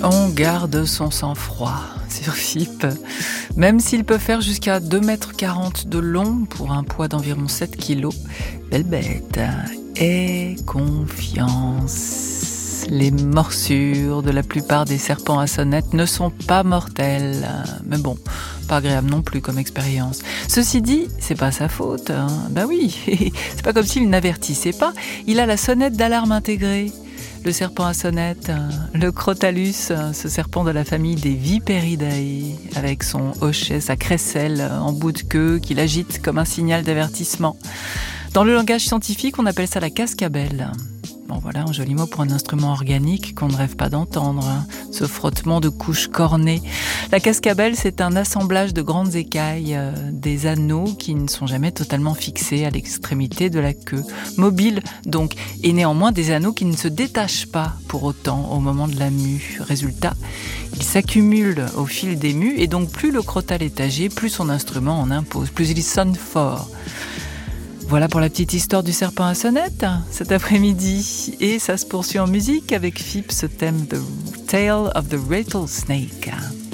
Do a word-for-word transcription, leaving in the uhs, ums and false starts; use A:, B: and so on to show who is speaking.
A: On garde son sang-froid sur F I P, même s'il peut faire jusqu'à deux mètres quarante de long pour un poids d'environ sept kilos. Belle bête. Aie confiance. Les morsures de la plupart des serpents à sonnette ne sont pas mortelles. Mais bon, pas agréable non plus comme expérience. Ceci dit, c'est pas sa faute. Hein. Ben oui, c'est pas comme s'il n'avertissait pas. Il a la sonnette d'alarme intégrée. Le serpent à sonnette, le Crotalus, ce serpent de la famille des Viperidae, avec son hochet, sa crécelle en bout de queue qu'il agite comme un signal d'avertissement. Dans le langage scientifique, on appelle ça la cascabelle. Bon voilà, un joli mot pour un instrument organique qu'on ne rêve pas d'entendre, hein, ce frottement de couches cornées. La cascabelle, c'est un assemblage de grandes écailles, euh, des anneaux qui ne sont jamais totalement fixés à l'extrémité de la queue. Mobile donc, et néanmoins des anneaux qui ne se détachent pas pour autant au moment de la mue. Résultat, ils s'accumulent au fil des mues et donc plus le crotal est âgé, plus son instrument en impose, plus il sonne fort. Voilà pour la petite histoire du serpent à sonnette cet après-midi. Et ça se poursuit en musique avec F I P, ce thème The Tale of the Rattlesnake.